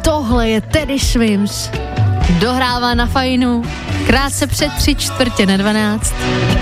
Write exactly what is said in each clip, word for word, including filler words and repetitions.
Tohle je Teddy Swims. Dohrává na fajnu. Krátce před tři čtvrtě na dvanáct.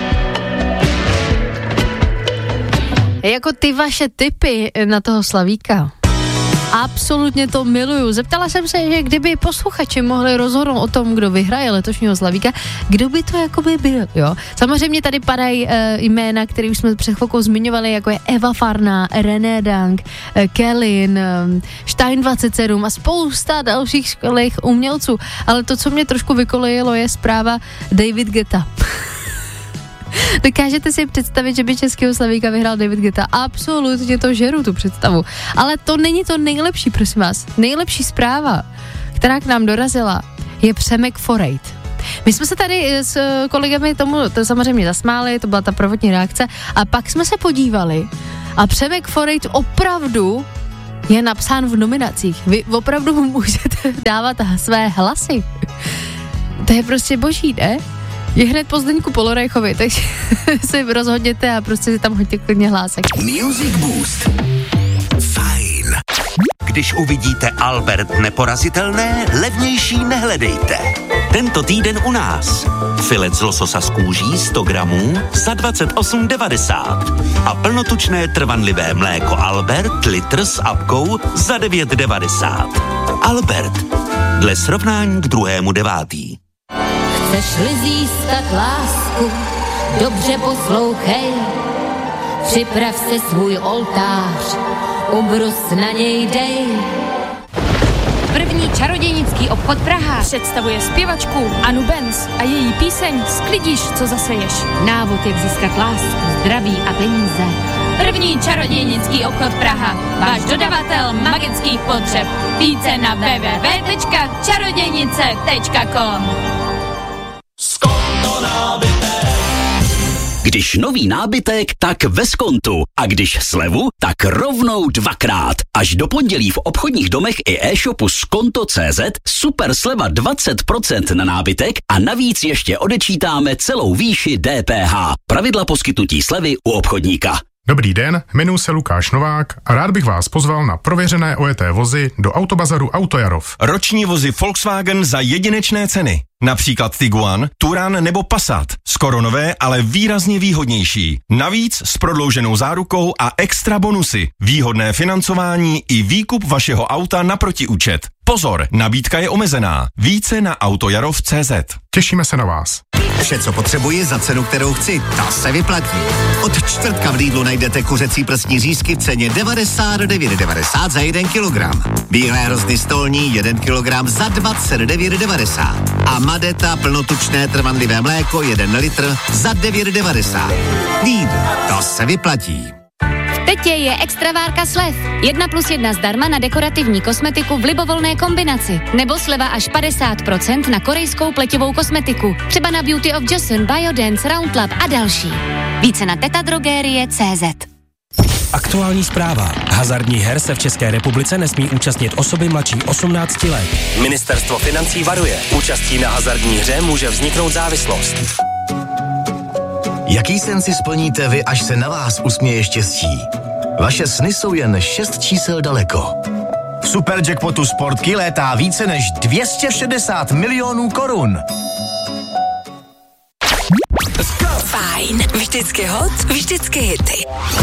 Jako ty vaše tipy na toho Slavíka. Absolutně to miluju. Zeptala jsem se, že kdyby posluchači mohli rozhodnout o tom, kdo vyhraje letošního Slavíka, kdo by to jakoby byl, jo? Samozřejmě tady padají uh, jména, které už jsme před chvilkou zmiňovali, jako je Eva Farná, René Dank, uh, Kellyn, um, Stein dvacet sedm a spousta dalších skvělých umělců. Ale to, co mě trošku vykolejilo, je zpráva David Guetta. Dokážete si představit, že by českého Slavíka vyhrál David Guetta? Absolutně to žeru, tu představu. Ale to není to nejlepší, prosím vás. Nejlepší zpráva, která k nám dorazila, je Přemek Forejt. My jsme se tady s kolegami tomu to samozřejmě zasmáli, to byla ta prvotní reakce, a pak jsme se podívali a Přemek Forejt opravdu je napsán v nominacích. Vy opravdu mu můžete dávat své hlasy. To je prostě boží, ne? Je hned po Zdeňku Polorejchovi, takže si rozhodněte a prostě si tam hoďte klidně hlásek. Music Boost. Fajn. Když uvidíte Albert neporazitelné, levnější nehledejte. Tento týden u nás. Filet z lososa z kůží sto gramů za dvacet osm devadesát a plnotučné trvanlivé mléko Albert litr s apkou za devět devadesát. Albert. Dle srovnání k druhému devátý. Chceš-li získat lásku, dobře poslouchej, připrav se svůj oltář, ubrus na něj dej. První čarodějnický obchod Praha představuje zpěvačku Anu Benz a její píseň Sklidíš, co zaseješ. Návod, jak získat lásku, zdraví a peníze. První čarodějnický obchod Praha, váš dodavatel magických potřeb. Více na w w w tečka čarodějnice tečka com. Skonto nábytek. Když nový nábytek, tak ve Skontu. A když slevu, tak rovnou dvakrát. Až do pondělí v obchodních domech i e-shopu skonto tečka cé zet super sleva dvacet procent na nábytek a navíc ještě odečítáme celou výši D P H. Pravidla poskytnutí slevy u obchodníka. Dobrý den, jmenuji se Lukáš Novák a rád bych vás pozval na prověřené ojeté vozy do Autobazaru Autojarov. Roční vozy Volkswagen za jedinečné ceny. Například Tiguan, Touran nebo Passat. Skoro nové, ale výrazně výhodnější. Navíc s prodlouženou zárukou a extra bonusy. Výhodné financování i výkup vašeho auta na protiúčet. Pozor, nabídka je omezená. Více na autojarov tečka cé zet. Těšíme se na vás. Vše, co potřebuji za cenu, kterou chci, ta se vyplatí. Od čtvrtka v Lidlu najdete kuřecí prsní řízky v ceně devadesát devět devadesát za jeden kilogram. Bílé hrozny stolní jeden kilogram za dvacet devět devadesát. A Madeta plnotučné trvanlivé mléko jeden litr za devět devadesát. Lidl, to se vyplatí. Tetě je extravárka slev. Jedna plus jedna zdarma na dekorativní kosmetiku v libovolné kombinaci. Nebo sleva až padesát procent na korejskou pletivou kosmetiku. Třeba na Beauty of Joseon, Biodance, Roundlab a další. Více na tetadrogerie tečka cé zet. Aktuální zpráva. Hazardních her se v České republice nesmí účastnit osoby mladší osmnácti let. Ministerstvo financí varuje. Účastí na hazardní hře může vzniknout závislost. Jaký sen si splníte vy, až se na vás usměje štěstí? Vaše sny jsou jen šest čísel daleko. V Superjackpotu Sportky létá více než dvě stě šedesát milionů korun. Fajn, vždycky hot, vždycky hity.